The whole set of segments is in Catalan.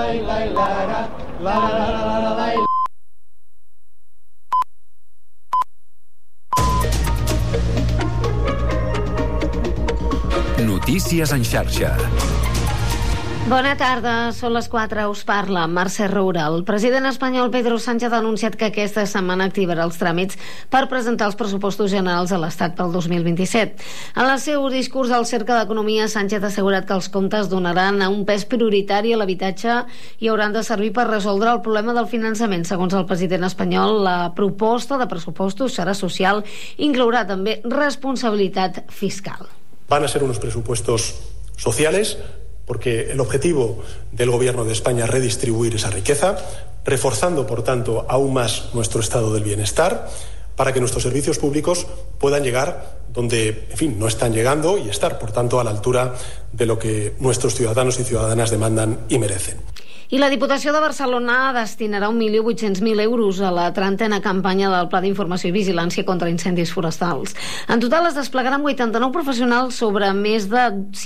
Notícies en xarxa. Bona tarda, són les 4, us parla Mercè Roura. El president espanyol Pedro Sánchez ha anunciat que aquesta setmana activarà els tràmits per presentar els pressupostos generals de l'Estat pel 2027. En el seu discurs al Cercle d'Economia, Sánchez ha assegurat que els comptes donaran un pes prioritari a l'habitatge i hauran de servir per resoldre el problema del finançament. Segons el president espanyol, la proposta de pressupostos serà social i inclourà també responsabilitat fiscal. Van a ser unos presupuestos sociales porque el objetivo del Gobierno de España es redistribuir esa riqueza, reforzando, por tanto, aún más nuestro estado del bienestar, para que nuestros servicios públicos puedan llegar donde, en fin, no están llegando y estar, por tanto, a la altura de lo que nuestros ciudadanos y ciudadanas demandan y merecen. I la Diputació de Barcelona destinarà 1.800.000 euros a la 30a campanya del Pla d'Informació i Vigilància contra incendis forestals. En total es desplegaran 89 professionals sobre més de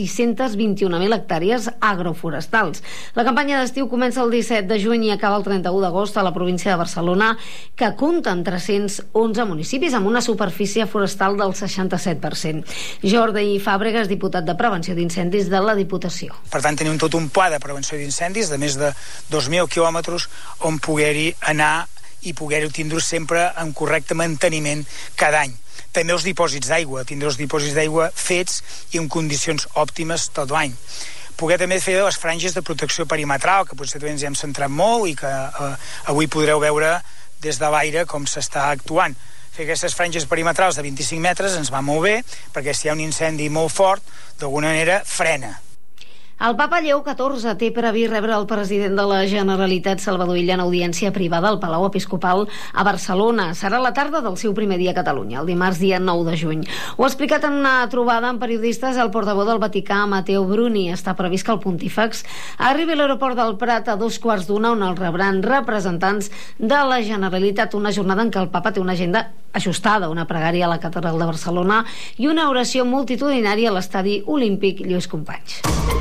621.000 hectàrees agroforestals. La campanya d'estiu comença el 17 de juny i acaba el 31 d'agost a la província de Barcelona, que compta amb 311 municipis amb una superfície forestal del 67%. Jordi Fàbregas, diputat de Prevenció d'Incendis de la Diputació. Per tant, tenim tot un pla de prevenció d'incendis de més de 2.000 quilòmetres on poder-hi anar i poder-ho tindre sempre en correcte manteniment cada any. També els dipòsits d'aigua, tindre els dipòsits d'aigua fets i en condicions òptimes tot l'any. Poder també fer les franges de protecció perimetral, que potser també ens hi hem centrat molt i que avui podreu veure des de l'aire com s'està actuant. Fer aquestes franges perimetrals de 25 metres ens va molt bé, perquè si hi ha un incendi molt fort, d'alguna manera frena. El papa Lleó XIV té previst rebre el president de la Generalitat, Salvador Illa, en audiència privada al Palau Episcopal a Barcelona. Serà la tarda del seu primer dia a Catalunya, el dimarts dia 9 de juny. Ho ha explicat en una trobada amb periodistes el portaveu del Vaticà, Matteo Bruni. Està previst que el pontífex arribi a l'aeroport del Prat a 2:15, on el rebran representants de la Generalitat. Una jornada en què el papa té una agenda ajustada, una pregària a la catedral de Barcelona i una oració multitudinària a l'estadi olímpic Lluís Companys.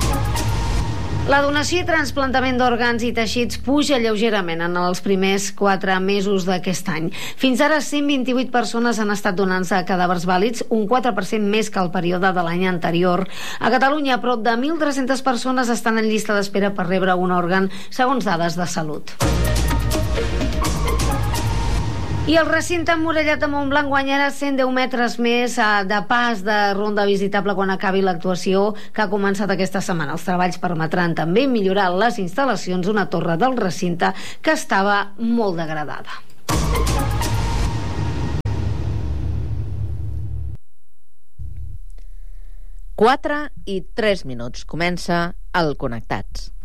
La donació i trasplantament d'òrgans i teixits puja lleugerament en els primers 4 mesos d'aquest any. Fins ara, 128 persones han estat donant-se cadàvers vàlids, un 4% més que el període de l'any anterior. A Catalunya, prop de 1.300 persones estan en llista d'espera per rebre un òrgan, segons dades de Salut. I el recinte emmurallat de Montblanc guanyarà 110 metres més de pas de ronda visitable quan acabi l'actuació que ha començat aquesta setmana. Els treballs permetran també millorar les instal·lacions d'una torre del recinte que estava molt degradada. Quatre i 3 minuts. Comença el Connectats.